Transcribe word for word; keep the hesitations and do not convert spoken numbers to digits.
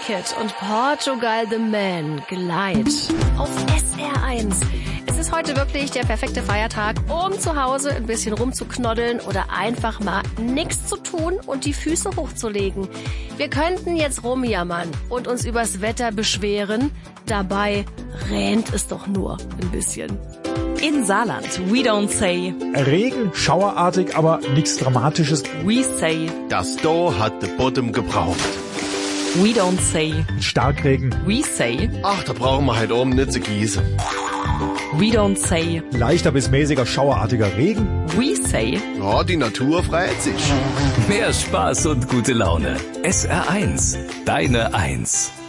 Wicked und Portugal the Man, Glide auf S R eins. Es ist heute wirklich der perfekte Feiertag, um zu Hause ein bisschen rumzuknoddeln oder einfach mal nichts zu tun und die Füße hochzulegen. Wir könnten jetzt rumjammern und uns übers Wetter beschweren. Dabei rähnt es doch nur ein bisschen. In Saarland, we don't say. Regen, schauerartig, aber nichts Dramatisches. We say. Das Do hat de Bottom gebraucht. We don't say. Starkregen. We say. Ach, da brauchen wir halt oben nicht zu gießen. We don't say. Leichter bis mäßiger, schauerartiger Regen. We say. Ja, die Natur freut sich. Mehr Spaß und gute Laune. S R eins, deine Eins.